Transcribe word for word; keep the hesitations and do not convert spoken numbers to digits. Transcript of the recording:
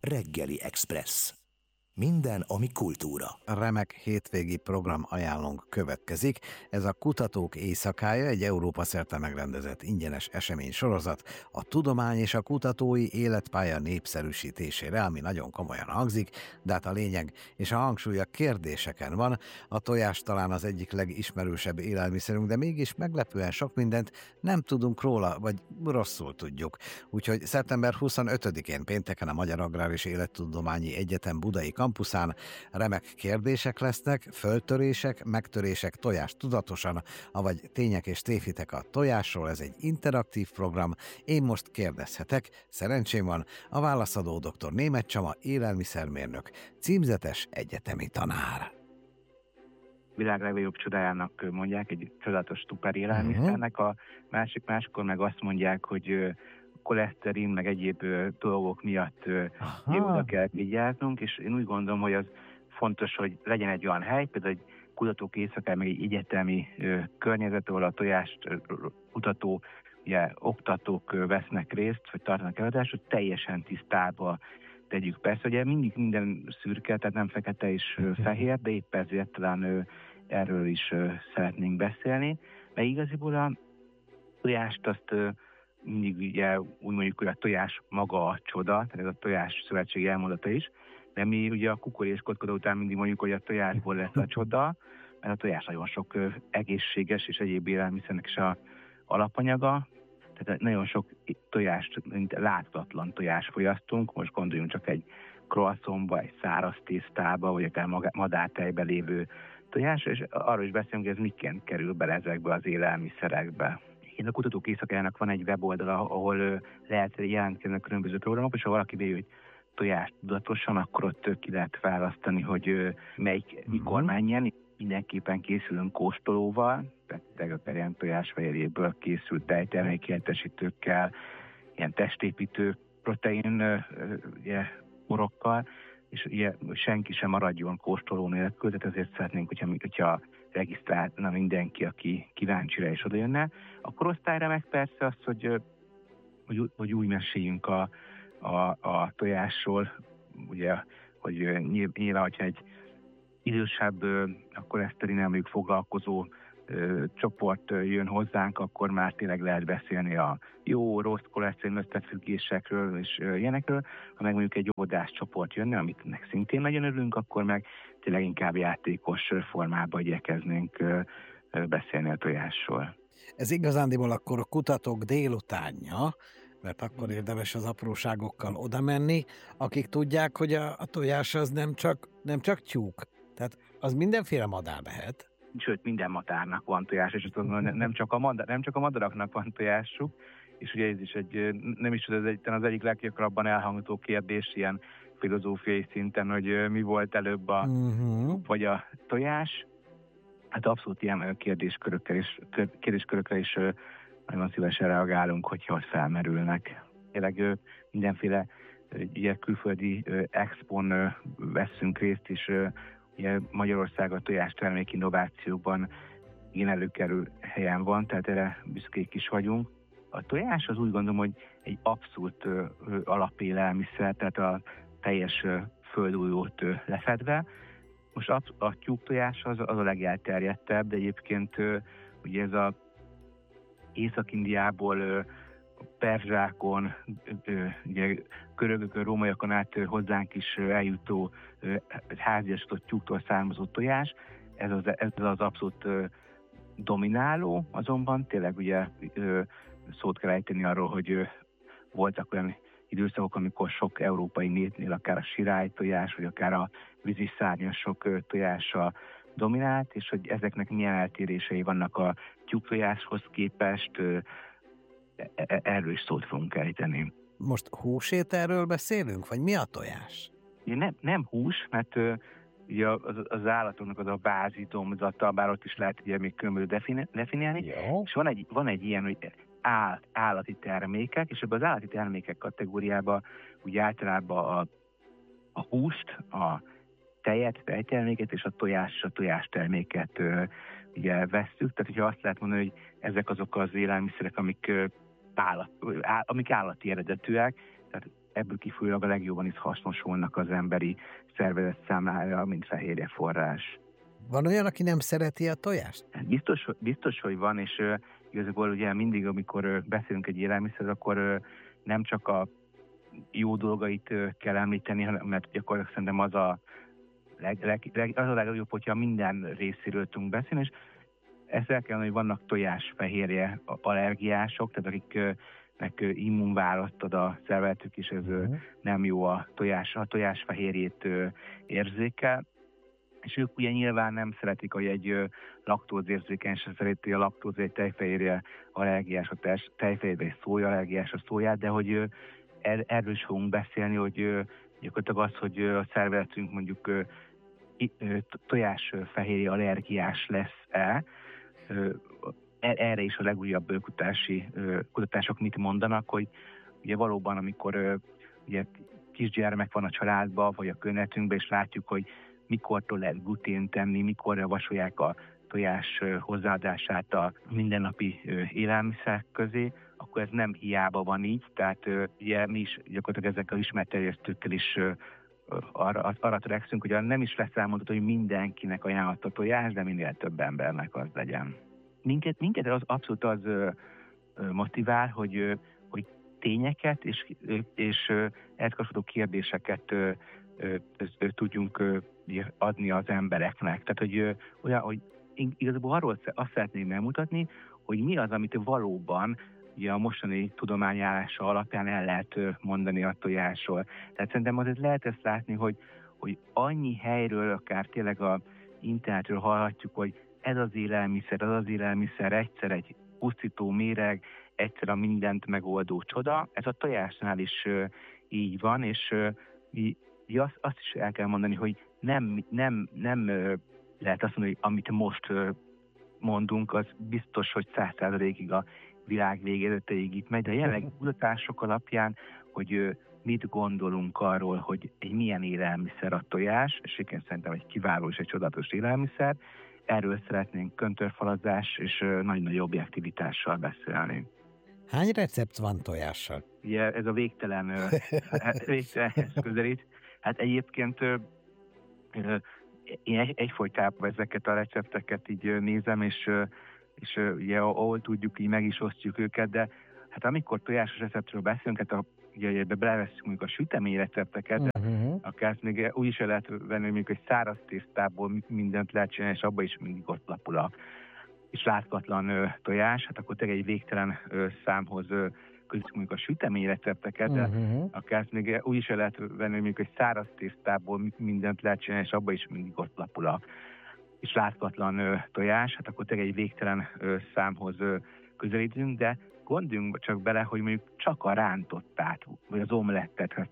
Reggeli Express. Minden, ami kultúra. Remek hétvégi program ajánlónk következik. Ez a Kutatók Éjszakája, egy Európa szerte megrendezett ingyenes esemény sorozat a tudomány és a kutatói életpálya népszerűsítésére, ami nagyon komolyan hangzik, de hát a lényeg és a hangsúly a kérdéseken van. A tojás talán az egyik legismerősebb élelmiszerünk, de mégis meglepően sok mindent nem tudunk róla, vagy rosszul tudjuk. Úgyhogy szeptember huszonötödikén pénteken a Magyar Agrár és Élettudományi Egyetem budai kampuszán remek kérdések lesznek, föltörések, megtörések, tojás tudatosan, avagy tények és tévhitek a tojásról. Ez egy interaktív program. Én most kérdezhetek, szerencsém van, a válaszadó dr. Németh Csama, élelmiszermérnök, címzetes egyetemi tanár. Világ legnagyobb csodájának mondják, egy csodálatos szuper élelmiszernek, a másik máskor meg azt mondják, hogy koleszterin, meg egyéb ö, dolgok miatt ö, oda kell vigyáznunk, és én úgy gondolom, hogy az fontos, hogy legyen egy olyan hely, például egy kutatók éjszakája, meg egy egyetemi ö, környezet, ahol a tojást ö, kutató, ugye, oktatók ö, vesznek részt, vagy tartanak előadást, hogy teljesen tisztába tegyük. Persze, ugye mindig minden szürke, tehát nem fekete és ö, fehér, de épp ezért talán ö, erről is ö, szeretnénk beszélni, mert igaziból a tojást azt ö, mindig ugye úgy mondjuk, hogy a tojás maga a csoda, tehát ez a tojás szövetségi elmondata is, de mi ugye a kukorészkodkodó után mindig mondjuk, hogy a tojásból lesz a csoda, mert a tojás nagyon sok ö, egészséges és egyéb élelmiszernek is a alapanyaga, tehát nagyon sok tojást, mint láthatatlan tojás fogyasztunk, most gondoljunk csak egy croissantba, egy száraz tésztába, vagy akár madártejbe lévő tojás, és arról is beszélünk, hogy ez miként kerül bele ezekbe az élelmiszerekbe. A Kutatók Éjszakájának van egy weboldala, ahol lehet jelentkezni a különböző programok, és ha valaki bejöjj, hogy tojást tudatosan, akkor ott ki lehet választani, hogy melyik, mikor menjen. Mindenképpen készülünk kóstolóval, tehát akár ilyen tojásfehérjéből készült tejtermék helyettesítőkkel, ilyen testépítő protein ugye, orokkal, és ugye senki sem maradjon kóstoló nélkül, tehát ezért szeretnénk, hogyha, hogyha regisztrálna mindenki, aki kíváncsi rá és oda jönne. A korosztályra meg persze az, hogy, hogy, hogy úgy meséljünk a, a, a tojásról, ugye, hogy nyilván, hogyha egy idősebb, a koleszterinnel mondjuk foglalkozó ö, csoport jön hozzánk, akkor már tényleg lehet beszélni a jó, rossz koleszterin összefüggésekről és ö, ilyenekről. Ha meg mondjuk egy óvodás csoport jönne, amit meg szintén nagyon örülünk, akkor meg tényleg inkább játékos formában igyekeznénk ö, ö, beszélni a tojásról. Ez igazándiból akkor a kutatók délutánja, mert akkor érdemes az apróságokkal oda menni, akik tudják, hogy a, a tojás az nem csak, nem csak tyúk, tehát az mindenféle madár lehet. Sőt, minden madárnak van tojás, és nem csak a, madár, nem csak a madaraknak van tojásuk, és ugye ez is egy, nem is ez egy, az egyik leggyakrabban elhangzó kérdés ilyen filozófiai szinten, hogy mi volt előbb a uh-huh. vagy a tojás. Hát abszolút ilyen kérdéskörökkel is, kérdéskörökre is nagyon szívesen reagálunk, hogyha ott felmerülnek. Tényleg mindenféle ugye, külföldi expon veszünk részt, és ugye Magyarország a tojás termék innovációban igen előkerül helyen van, tehát erre büszkék is vagyunk. A tojás az úgy gondolom, hogy egy abszolút alapélelmiszer, tehát a teljes földújót lefedve. Most a, a tyúktojás az, az a legelterjedtebb, de egyébként ugye ez a Észak-Indiából perzsákon, ugye körögökön, rómaiakon át hozzánk is eljutó háziasított tyúktól származó tojás, ez az, ez az abszolút domináló, azonban tényleg ugye szót kell ejteni arról, hogy voltak olyan időszakok, amikor sok európai népnél akár a sirálytojás, vagy akár a víziszárnyasok tojása dominált, és hogy ezeknek milyen eltérései vannak a tyúktojáshoz képest, erről is szót fogunk ejteni. Most húsételről beszélünk, vagy mi a tojás? Nem, nem hús, mert ugye az, az állatoknak az a vázidomzata, bár ott is lehet ugye még különböző definiálni, Jó. és van egy, van egy ilyen, hogy áll, állati termékek, és ebben az állati termékek kategóriában ugye általában a, a húst, a tejet, tejterméket és a tojás, a tojásterméket ugye vesszük. Tehát, hogyha azt lehet mondani, hogy ezek azok az élelmiszerek, amik, állat, amik állati eredetűek, tehát ebből kifolyólag a legjobban is hasznosulnak az emberi szervezet számlára, mint fehérje forrás. Van olyan, aki nem szereti a tojást? Biztos, biztos hogy van, és uh, igazából ugye mindig, amikor uh, beszélünk egy élelmiszerről, akkor uh, nem csak a jó dolgait uh, kell említeni, hanem mert gyakorlatilag szerintem az a, leg, leg, leg, az a legjobb, hogyha minden részéről tudunk beszélni, és ezt el kell, hogy vannak tojásfehérje allergiások, tehát akiknek uh, immunválaszt ad a szervezetük, és ez uh, nem jó a tojás, a tojásfehérjét uh, érzékel. És ők ugye nyilván nem szeretik, hogy egy ö, laktózérzékeny se szereti a laktóz, egy tejfehérje allergiás, a tejfehérje egy szója allergiás a szóját, de hogy ö, er, erről is fogunk beszélni, hogy ö, gyakorlatilag az, hogy ö, a szervezetünk mondjuk ö, ö, tojásfehérje allergiás lesz-e, ö, erre is a legújabb ö, kutatási, ö, kutatások mit mondanak, hogy ugye valóban, amikor ö, ugye kisgyermek van a családban, vagy a környezetünkben, és látjuk, hogy mikortól lehet glutént tenni, mikor javasolják a tojás hozzáadását a mindennapi élelmiszer közé, akkor ez nem hiába van így, tehát ugye mi is gyakorlatilag ezekkel ismert terjesztőkkel is arra, arra törekszünk, hogy nem is lesz elmondható, hogy mindenkinek ajánlott a tojás, de minél több embernek az legyen. Minket, minket az abszolút az motivál, hogy, hogy tényeket és, és ehhez kapcsolódó kérdéseket tudjunk adni az embereknek. Tehát, hogy olyan, hogy igazából arról azt szeretném megmutatni, hogy mi az, amit valóban ugye a mostani tudományállása alapján el lehet mondani a tojásról. Tehát szerintem azért lehet ezt látni, hogy, hogy annyi helyről, akár tényleg a internetről hallhatjuk, hogy ez az élelmiszer, az az élelmiszer egyszer egy pusztító méreg, egyszer a mindent megoldó csoda. Ez a tojásnál is így van, és Ja, azt, azt is el kell mondani, hogy nem, nem, nem lehet azt mondani, hogy amit most mondunk, az biztos, hogy száz százalékig a világ végéletéig itt megy, de jelenleg kutatások alapján, hogy mit gondolunk arról, hogy egy milyen élelmiszer a tojás, és én szerintem egy kiváló és egy csodálatos élelmiszer, erről szeretnénk köntörfalazás és nagy-nagy objektivitással beszélni. Hány recept van tojással? Ugye ez a végtelen, végtelenhez közelít. Hát egyébként én egy, egyfolytában ezeket a recepteket így nézem, és, és ugye ahol tudjuk, így meg is osztjuk őket, de hát amikor tojásos receptről beszélünk, hát a, ugye ebbe belevesszük mondjuk a sütemény recepteket, de uh-huh. akár még úgy is el lehet venni, mondjuk egy száraz tésztából mindent lehet csinálni, és abban is mindig ott lapul a és látkatlan ö, tojás, hát akkor tényleg egy végtelen ö, számhoz ö, köztük mondjuk a sütemény recepteket, de uh-huh. akár még úgy is el lehet venni, mondjuk egy száraz tésztából mindent lehet csinálni, és abban is mindig ott lapul a és látkatlan ö, tojás, hát akkor tényleg egy végtelen ö, számhoz ö, közelítünk, de gondoljunk csak bele, hogy mondjuk csak a rántottát, vagy az omlettet